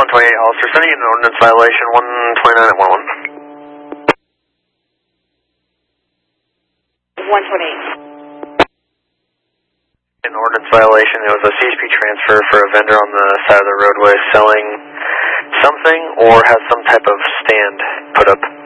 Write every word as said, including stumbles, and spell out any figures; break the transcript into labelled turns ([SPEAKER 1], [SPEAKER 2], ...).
[SPEAKER 1] twenty-eight Hollister, sending in an ordinance violation, one twenty-nine at one one.
[SPEAKER 2] one twenty-eight.
[SPEAKER 1] An ordinance violation, it was a C H P transfer for a vendor on the side of the roadway selling something or has some type of stand put up.